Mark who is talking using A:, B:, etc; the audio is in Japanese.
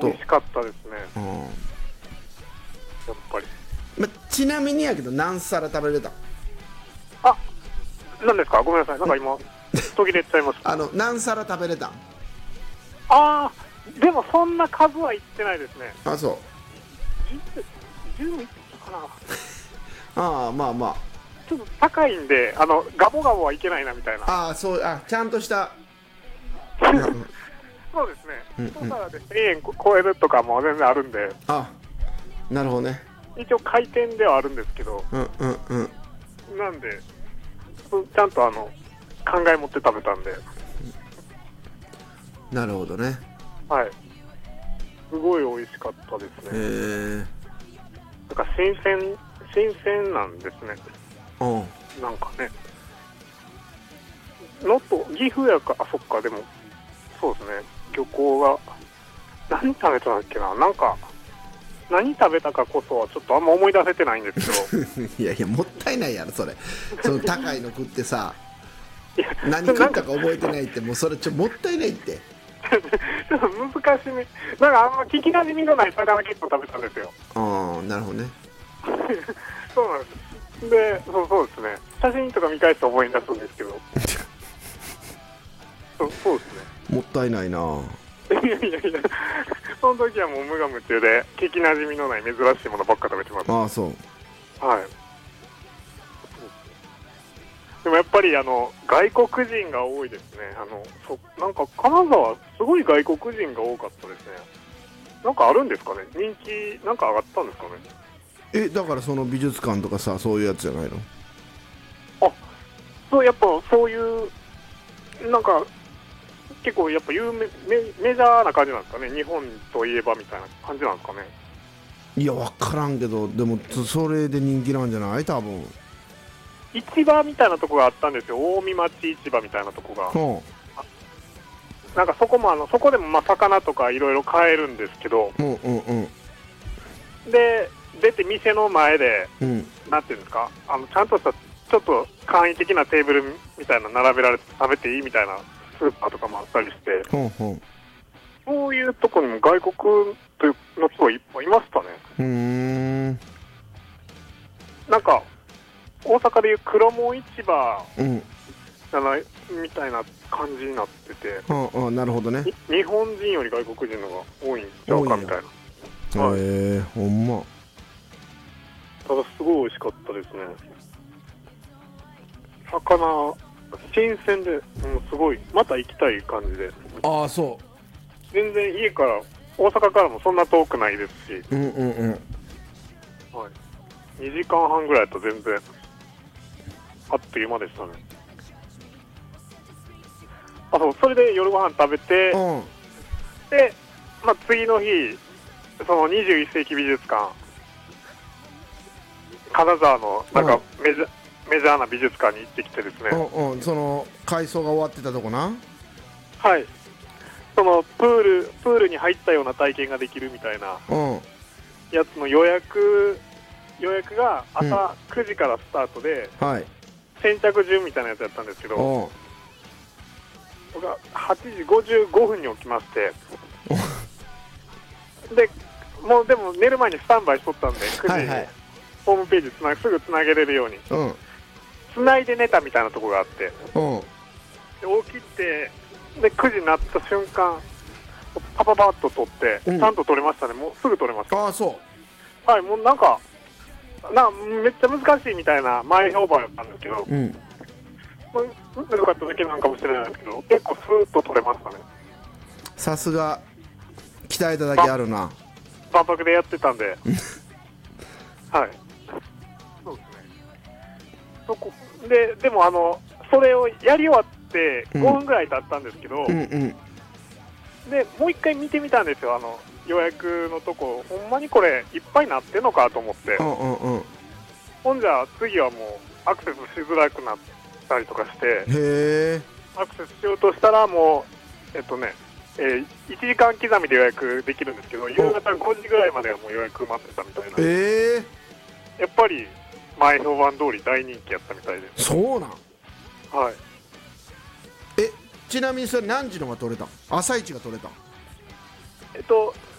A: 美味しかったですね、
B: うん、
A: やっぱり。
B: ちなみにやけど何皿食べれた？
A: あ、何ですか、ごめんなさい、なんか今途切れちゃいました。
B: 何皿食べれたん？
A: あー、でもそんな数はいってないですね。
B: あ、そう。
A: 10もいったかな。
B: ああ、まあまあ、
A: ちょっと高いんで、ガボガボはいけないなみたいな。
B: ああ、そう、ちゃんとした
A: そうですね、
B: うん
A: 一皿で1000円超えるとかも全然あるんで、
B: あ、なるほどね。
A: 一応回転ではあるんですけど、
B: うんうんうん。
A: なんで、ちゃんと考え持って食べたんで、
B: なるほどね。
A: はい、すごい美味しかったです
B: へ
A: ね。
B: え。
A: なんか新鮮なんですね。
B: うん。
A: なんかね、岐阜やか、あ、そっか、でも、そうですね、漁港が、何食べたんだっけな、なんか、何食べたかこそはちょっとあんま思い出せてないんですけど、
B: いやいや、もったいないやろそれ。その高いの食ってさ、
A: いや
B: 何食ったか覚えてないって、もうそれもったいないって。
A: ちょっと難しめ、なんかあんま聞きなじみのない魚結構食べたんですよ。
B: ああ、なるほどね。
A: そうなんです。で、そうですね、写真とか見返して思い出すんですけど、そうですね。
B: もったいないな。
A: いやいやいや、その時はもう無我夢中で、聞きなじみのない珍しいものばっか食べてます。
B: ああ、そう。
A: はい。でもやっぱり外国人が多いですね。なんか金沢、すごい外国人が多かったですね。なんかあるんですかね、人気、なんか上がったんですかね。
B: だからその美術館とかさ、そういうやつじゃないの？
A: あ、そう、やっぱそういう、なんか、結構やっぱメジャーな感じなんですかね、日本といえばみたいな感じなんですかね。
B: いや、分からんけど、でもそれで人気なんじゃない？多分。
A: 市場みたいなとこがあったんですよ、近江町市場みたいなとこが。
B: ほ
A: なんかそこもそこでもまあ魚とかいろいろ買えるんですけど、
B: う。うんうんうん
A: で、出て店の前で、
B: うん。
A: なんていうんですか、ちゃんとした、ちょっと簡易的なテーブルみたいな並べられて食べていいみたいなスーパーとかもあったりして、
B: ほうほう。
A: そういうとこにも外国の人がいっぱいいましたね。
B: うーん。
A: なんか、大阪でいう黒門市場
B: うん。
A: じゃないみたいな感じになってて、
B: なるほどね。
A: 日本人より外国人の方が多いんちゃうかみたいな。はい、
B: ほんま。
A: ただすごい美味しかったですね。魚新鮮で、すごいまた行きたい感じで、
B: ああ、そ
A: 全然家から大阪からもそんな遠くないですし、
B: う。うんうんうん。
A: はい、2時間半ぐらいだと全然あっという間でしたね。それで夜ご飯食べて、
B: うん
A: で、まあ、次の日、その21世紀美術館、金沢のなんかメジャーな美術館に行ってきてですね、
B: うんうん。その改装が終わってたとこな。
A: はい、そのプールに入ったような体験ができるみたいな
B: うん
A: やつの予約が朝9時からスタートで、
B: はい。
A: 先着順みたいなやつやったんですけど、
B: うん
A: 僕は8時55分に起きまして、でも寝る前にスタンバイしとったんで、9時に
B: はいはい。
A: ホームページすぐつなげれるように、
B: うん
A: つないで寝たみたいなとこがあって、
B: うん
A: で起きて、で9時になった瞬間、パパパッと撮って、
B: うん
A: ちゃんと撮れましたね、もうすぐ撮れました。
B: ああ、そ
A: はい、もうなんかめっちゃ難しいみたいな前評判だったんですけど、
B: う。うん。
A: 難かっただけなのかもしれないですけど、結構スーッと撮れましたね。
B: さすが鍛えただけあるな。
A: 万博でやってたんで、はい、そうですね。でもそれをやり終わって5分ぐらい経ったんですけど、
B: うんうん。
A: でもう一回見てみたんですよ、予約のとこ、ほんまにこれいっぱいなってんのかと思って、
B: うんうんうん。
A: ほんじゃ次はもうアクセスしづらくなったりとかして、
B: へえ。
A: アクセスしようとしたらもう1時間刻みで予約できるんですけど、夕方5時ぐらいまではもう予約待ってたみたいな、やっぱり前評判通り大人気やったみたいです。
B: そうなん。
A: はい、
B: ちなみにそれ何時のが取れたん？朝一が取れたん？